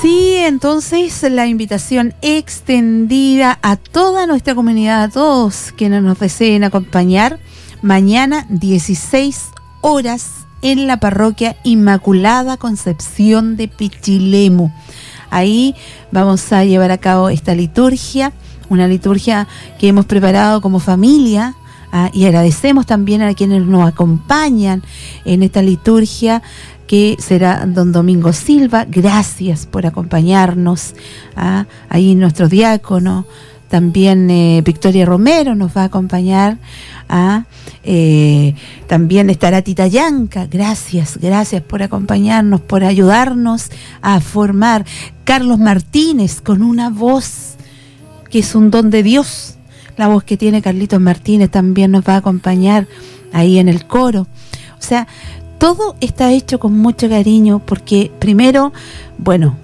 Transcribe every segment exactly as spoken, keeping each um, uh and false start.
Así entonces la invitación extendida a toda nuestra comunidad, a todos quienes nos deseen acompañar mañana dieciséis horas en la parroquia Inmaculada Concepción de Pichilemu. Ahí vamos a llevar a cabo esta liturgia, una liturgia que hemos preparado como familia, ah, y agradecemos también a quienes nos acompañan en esta liturgia, que será don Domingo Silva. Gracias por acompañarnos. ¿ah? Ahí nuestro diácono, también eh, Victoria Romero nos va a acompañar. ¿ah? Eh, también estará Tita Yanca. Gracias, gracias por acompañarnos, por ayudarnos a formar. Carlos Martínez, con una voz que es un don de Dios. La voz que tiene Carlitos Martínez también nos va a acompañar ahí en el coro. O sea, todo está hecho con mucho cariño porque primero, bueno,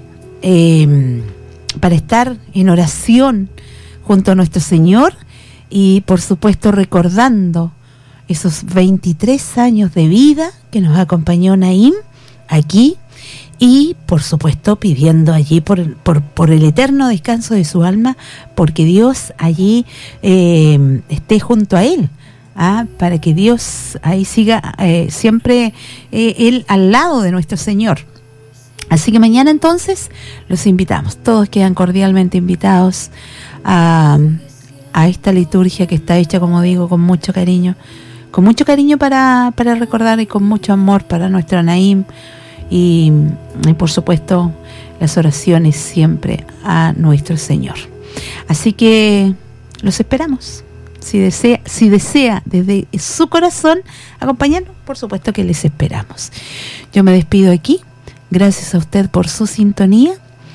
eh, para estar en oración junto a nuestro Señor y por supuesto recordando esos veintitrés años de vida que nos acompañó Naim aquí y por supuesto pidiendo allí por, por, por el eterno descanso de su alma, porque Dios allí eh, esté junto a él. Ah, para que Dios ahí siga eh, siempre eh, Él al lado de nuestro Señor. Así que mañana entonces los invitamos, todos quedan cordialmente invitados a, a esta liturgia que está hecha, como digo, con mucho cariño, con mucho cariño para, para recordar y con mucho amor para nuestro Naim y, y por supuesto las oraciones siempre a nuestro Señor. Así que los esperamos. Si desea, si desea desde su corazón acompañarnos, por supuesto que les esperamos. Yo me despido aquí. Gracias a usted por su sintonía.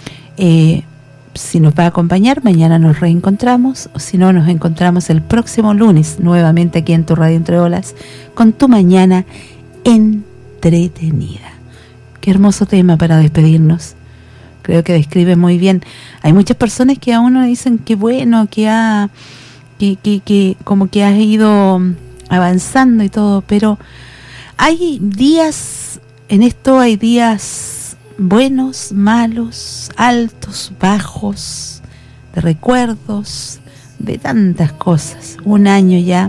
Eh, si nos va a acompañar, mañana nos reencontramos. O si no, nos encontramos el próximo lunes, nuevamente aquí en tu Radio Entre Olas, con tu mañana entretenida. Qué hermoso tema para despedirnos. Creo que describe muy bien. Hay muchas personas que a uno dicen que bueno, que ha... Que, que, que como que has ido avanzando y todo, pero hay días, en esto hay días buenos, malos, altos, bajos, de recuerdos, de tantas cosas. Un año ya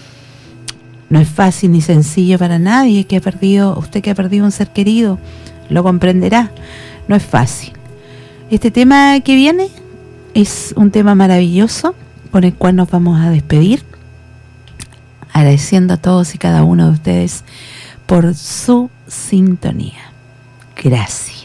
no es fácil ni sencillo para nadie que ha perdido, usted que ha perdido un ser querido, lo comprenderá, no es fácil. Este tema que viene es un tema maravilloso, con el cual nos vamos a despedir, agradeciendo a todos y cada uno de ustedes por su sintonía. Gracias.